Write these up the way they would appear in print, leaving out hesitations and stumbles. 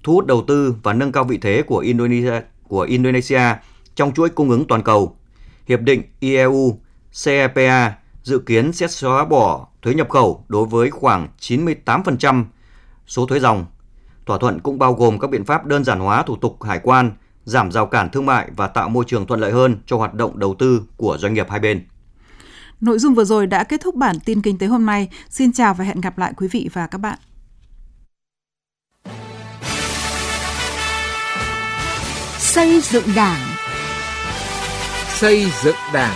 thu hút đầu tư và nâng cao vị thế của Indonesia trong chuỗi cung ứng toàn cầu. Hiệp định EU-CEPA dự kiến sẽ xóa bỏ thuế nhập khẩu đối với khoảng 98% số thuế ròng. Thỏa thuận cũng bao gồm các biện pháp đơn giản hóa thủ tục hải quan, giảm rào cản thương mại và tạo môi trường thuận lợi hơn cho hoạt động đầu tư của doanh nghiệp hai bên. Nội dung vừa rồi đã kết thúc bản tin kinh tế hôm nay. Xin chào và hẹn gặp lại quý vị và các bạn. Xây dựng Đảng. Xây dựng Đảng.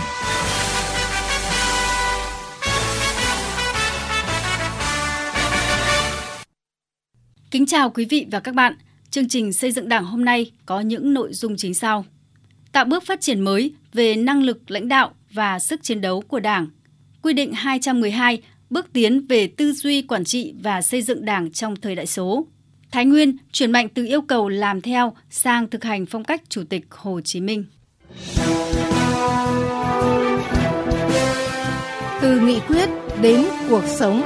Kính chào quý vị và các bạn. Chương trình Xây dựng Đảng hôm nay có những nội dung chính sau. Tạo bước phát triển mới về năng lực lãnh đạo và sức chiến đấu của Đảng. Quy định 212, bước tiến về tư duy quản trị và xây dựng Đảng trong thời đại số. Thái Nguyên chuyển mạnh từ yêu cầu làm theo sang thực hành phong cách Chủ tịch Hồ Chí Minh. Từ nghị quyết đến cuộc sống.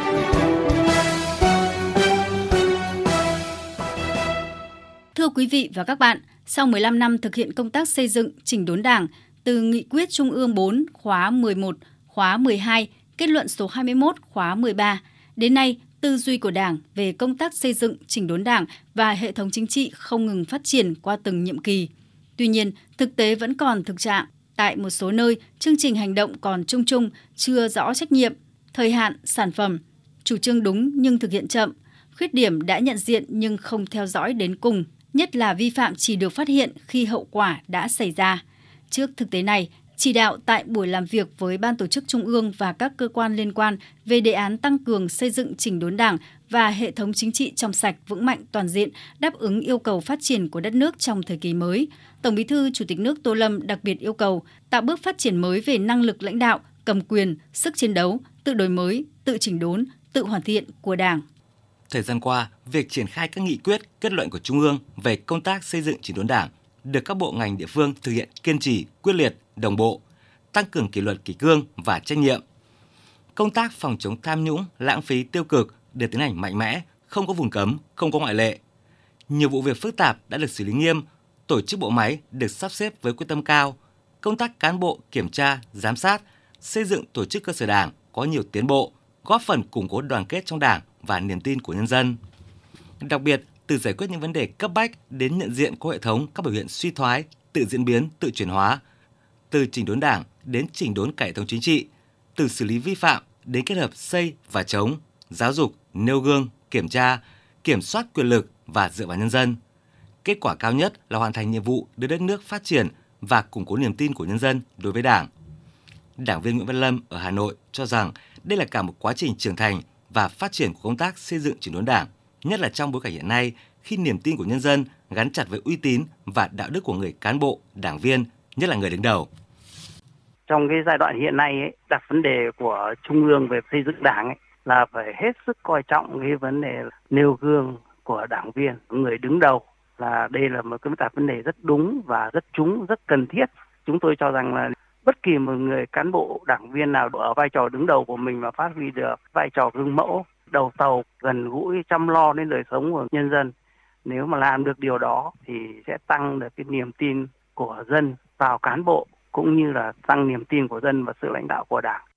Thưa quý vị và các bạn, sau 15 năm thực hiện công tác xây dựng chỉnh đốn Đảng, từ Nghị quyết Trung ương 4 khóa 11, khóa 12, kết luận số 21 khóa 13, đến nay, tư duy của Đảng về công tác xây dựng chỉnh đốn Đảng và hệ thống chính trị không ngừng phát triển qua từng nhiệm kỳ. Tuy nhiên, thực tế vẫn còn thực trạng. Tại một số nơi, chương trình hành động còn chung chung, chưa rõ trách nhiệm, thời hạn, sản phẩm, chủ trương đúng nhưng thực hiện chậm, khuyết điểm đã nhận diện nhưng không theo dõi đến cùng, nhất là vi phạm chỉ được phát hiện khi hậu quả đã xảy ra. Trước thực tế này, chỉ đạo tại buổi làm việc với Ban Tổ chức Trung ương và các cơ quan liên quan về đề án tăng cường xây dựng chỉnh đốn Đảng và hệ thống chính trị trong sạch vững mạnh toàn diện, đáp ứng yêu cầu phát triển của đất nước trong thời kỳ mới, Tổng Bí thư Chủ tịch nước Tô Lâm đặc biệt yêu cầu tạo bước phát triển mới về năng lực lãnh đạo, cầm quyền, sức chiến đấu, tự đổi mới, tự chỉnh đốn, tự hoàn thiện của Đảng. Thời gian qua, việc triển khai các nghị quyết, kết luận của Trung ương về công tác xây dựng chỉnh đốn Đảng được các bộ ngành địa phương thực hiện kiên trì, quyết liệt, đồng bộ, tăng cường kỷ luật kỷ cương và trách nhiệm. Công tác phòng chống tham nhũng, lãng phí tiêu cực được tiến hành mạnh mẽ, không có vùng cấm, không có ngoại lệ. Nhiều vụ việc phức tạp đã được xử lý nghiêm, tổ chức bộ máy được sắp xếp với quyết tâm cao, công tác cán bộ kiểm tra, giám sát, xây dựng tổ chức cơ sở Đảng có nhiều tiến bộ, góp phần củng cố đoàn kết trong Đảng và niềm tin của nhân dân. Đặc biệt, từ giải quyết những vấn đề cấp bách đến nhận diện có hệ thống các biểu hiện suy thoái, tự diễn biến, tự chuyển hóa, từ chỉnh đốn Đảng đến chỉnh đốn cả hệ thống chính trị, từ xử lý vi phạm đến kết hợp xây và chống, giáo dục, nêu gương, kiểm tra, kiểm soát quyền lực và dựa vào nhân dân. Kết quả cao nhất là hoàn thành nhiệm vụ đưa đất nước phát triển và củng cố niềm tin của nhân dân đối với Đảng. Đảng viên Nguyễn Văn Lâm ở Hà Nội cho rằng đây là cả một quá trình trưởng thành và phát triển của công tác xây dựng chỉnh đốn Đảng, nhất là trong bối cảnh hiện nay khi niềm tin của nhân dân gắn chặt với uy tín và đạo đức của người cán bộ, đảng viên, nhất là người đứng đầu. Trong cái giai đoạn hiện nay đặt vấn đề của Trung ương về xây dựng Đảng là phải hết sức coi trọng cái vấn đề nêu gương của đảng viên, người đứng đầu, là đây là một cái đặt vấn đề rất đúng và rất trúng, rất cần thiết. Chúng tôi cho rằng là bất kỳ một người cán bộ đảng viên nào ở vai trò đứng đầu của mình mà phát huy được vai trò gương mẫu, đầu tàu, gần gũi, chăm lo đến đời sống của nhân dân, nếu mà làm được điều đó thì sẽ tăng được cái niềm tin của dân vào cán bộ, cũng như là tăng niềm tin của dân vào sự lãnh đạo của Đảng.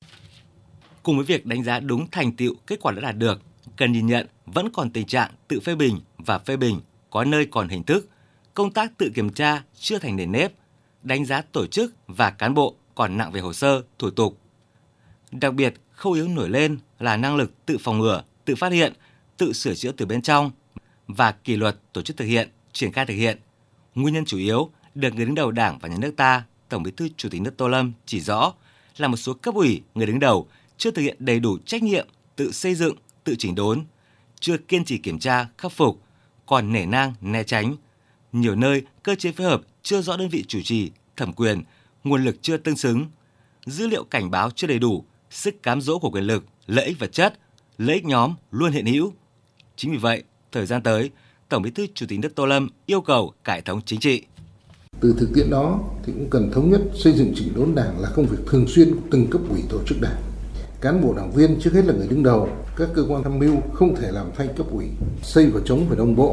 Cùng với việc đánh giá đúng thành tựu kết quả đã đạt được, cần nhìn nhận vẫn còn tình trạng tự phê bình và phê bình có nơi còn hình thức, công tác tự kiểm tra chưa thành nền nếp, đánh giá tổ chức và cán bộ còn nặng về hồ sơ, thủ tục. Đặc biệt, khâu yếu nổi lên là năng lực tự phòng ngừa, tự phát hiện, tự sửa chữa từ bên trong và kỷ luật tổ chức thực hiện, triển khai thực hiện. Nguyên nhân chủ yếu được người đứng đầu Đảng và Nhà nước ta, Tổng Bí thư Chủ tịch nước Tô Lâm chỉ rõ là một số cấp ủy, người đứng đầu chưa thực hiện đầy đủ trách nhiệm tự xây dựng, tự chỉnh đốn, chưa kiên trì kiểm tra, khắc phục, còn nể nang, né tránh. Nhiều nơi cơ chế phối hợp chưa rõ đơn vị chủ trì, thẩm quyền, nguồn lực chưa tương xứng, dữ liệu cảnh báo chưa đầy đủ, sức cám dỗ của quyền lực, lợi ích vật chất, lợi ích nhóm luôn hiện hữu. Chính vì vậy, thời gian tới, Tổng Bí thư Chủ tịch nước Tô Lâm yêu cầu cải thống chính trị. Từ thực tiễn đó thì cũng cần thống nhất xây dựng chỉnh đốn Đảng là công việc thường xuyên của từng cấp ủy tổ chức Đảng. Cán bộ đảng viên trước hết là người đứng đầu, các cơ quan tham mưu không thể làm thay cấp ủy, xây và chống phải đồng bộ.